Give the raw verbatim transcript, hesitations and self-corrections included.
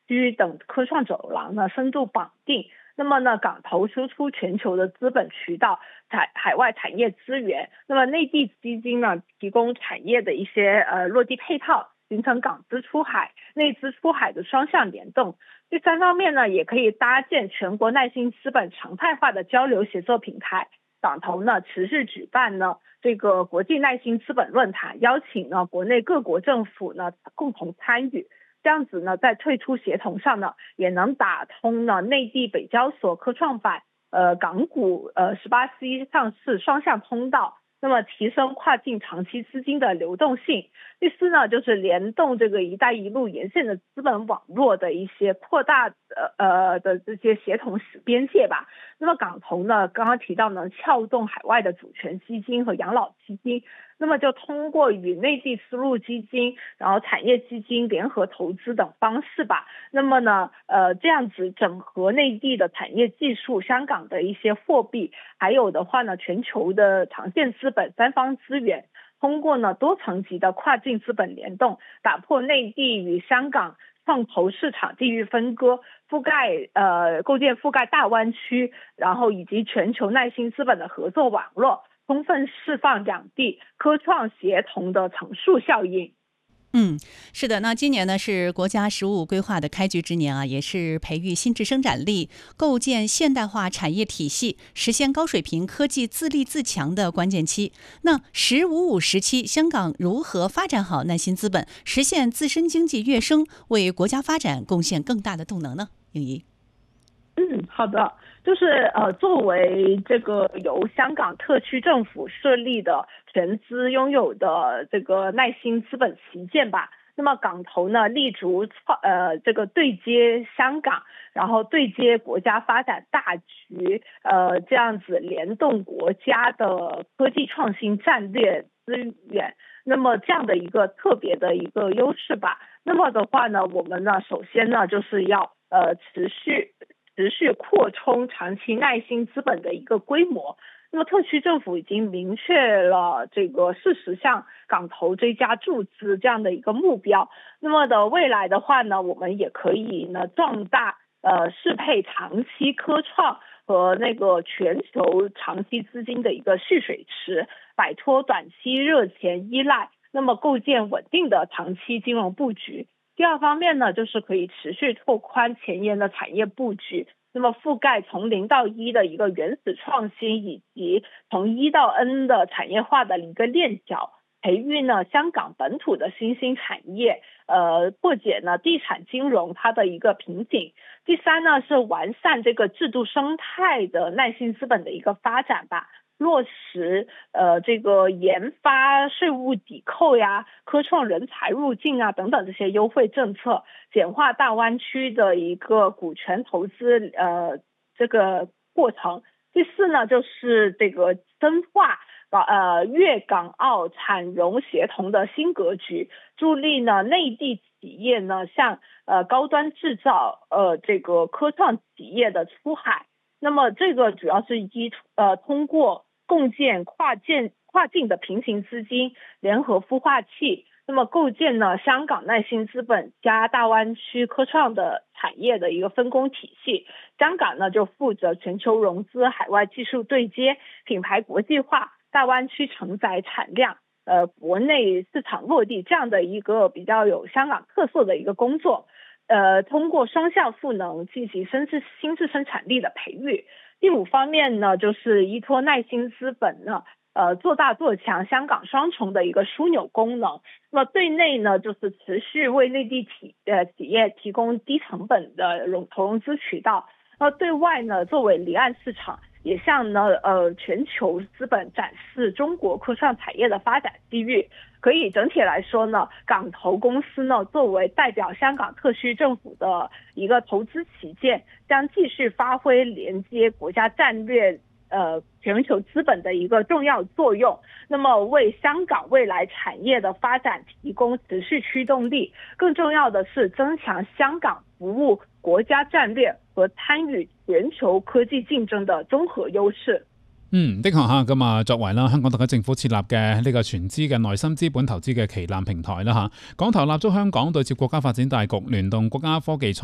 区等科创走廊呢深度绑定。那么呢，港投输出全球的资本渠道、海海外产业资源，那么内地基金呢提供产业的一些呃落地配套，形成港资出海、内资出海的双向联动。第三方面呢，也可以搭建全国耐心资本常态化的交流协作平台。港投呢持续举办呢这个国际耐心资本论坛，邀请呢国内各国政府呢共同参与。这样子呢，在退出协同上呢，也能打通呢内地北交所科创板、呃港股、呃十八 C 上市双向通道，那么提升跨境长期资金的流动性。第四呢，就是联动这个“一带一路”沿线的资本网络的一些扩大呃呃的这些协同边界吧。那么港投呢，刚刚提到呢，撬动海外的主权基金和养老基金。那么就通过与内地丝路基金，然后产业基金联合投资等方式吧。那么呢，呃，这样子整合内地的产业技术、香港的一些货币，还有的话呢，全球的长线资本、三方资源，通过呢多层级的跨境资本联动，打破内地与香港创投市场地域分割，覆盖呃构建覆盖大湾区，然后以及全球耐心资本的合作网络。充分释放两地科创协同的乘数效应。 嗯，是的，那今年呢是国家“十五”规划的开局之年啊，也是培育新质生产力、构建现代化产业体系、实现高水平科技自立自强的关键期。那“十五五”时期，香港如何发展好耐心资本，实现自身经济跃升，为国家发展贡献更大的动能呢？英怡。 嗯，好的，就是呃，作为这个由香港特区政府设立的全资拥有的这个耐心资本旗舰吧，那么港投呢立足呃这个对接香港，然后对接国家发展大局，呃这样子联动国家的科技创新战略资源，那么这样的一个特别的一个优势吧。那么的话呢，我们呢首先呢就是要呃持续。持续扩充长期耐心资本的一个规模。那么特区政府已经明确了这个事实向港投追加注资这样的一个目标。那么的未来的话呢，我们也可以呢壮大呃适配长期科创和那个全球长期资金的一个蓄水池，摆脱短期热钱依赖，那么构建稳定的长期金融布局。第二方面呢，就是可以持续拓宽前沿的产业布局，那么覆盖从零到一的一个原始创新，以及从一到 N 的产业化的一个链条，培育呢香港本土的新兴产业，呃，破解呢地产金融它的一个瓶颈。第三呢是完善这个制度生态的耐心资本的一个发展吧。落实呃这个研发税务抵扣呀、科创人才入境啊等等这些优惠政策，简化大湾区的一个股权投资呃这个过程。第四呢，就是这个深化呃粤港澳产融协同的新格局，助力呢内地企业呢向呃高端制造呃这个科创企业的出海。那么这个主要是依呃通过共建跨境跨境的平行资金联合孵化器，那么构建呢香港耐心资本加大湾区科创的产业的一个分工体系。香港呢就负责全球融资、海外技术对接、品牌国际化、大湾区承载产量、呃国内市场落地这样的一个比较有香港特色的一个工作。呃，通过双向赋能进行新质新质生产力的培育。第五方面呢，就是依托耐心资本呢，呃，做大做强香港双重的一个枢纽功能。那么对内呢，就是持续为内地企呃企业提供低成本的融投融资渠道。那对外呢，作为离岸市场，也向呢呃全球资本展示中国科创产业的发展机遇。可以整体来说呢，港投公司呢作为代表香港特区政府的一个投资旗舰，将继续发挥连接国家战略呃全球资本的一个重要作用，那么为香港未来产业的发展提供持续驱动力。更重要的是增强香港服务国家战略和參與全球科技競爭的綜合優勢。 嗯，的確嚇，咁啊，作為啦香港特區政府設立嘅呢個全資嘅內心資本投資嘅旗艦平台啦嚇，港投立足香港對接國家發展大局，聯動國家科技創